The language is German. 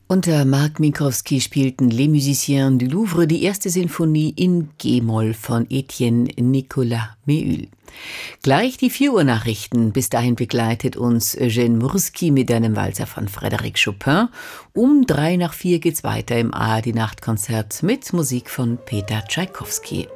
Unter Marc Minkowski spielten Les Musiciens du Louvre die erste Sinfonie in G-Moll von Etienne Nicolas Méhul. Gleich die 4 Uhr Nachrichten. Bis dahin begleitet uns Eugène Murski mit einem Walzer von Frédéric Chopin. Um 3 nach 4 geht's weiter im ARD Nachtkonzert mit Musik von Peter Tschaikowski.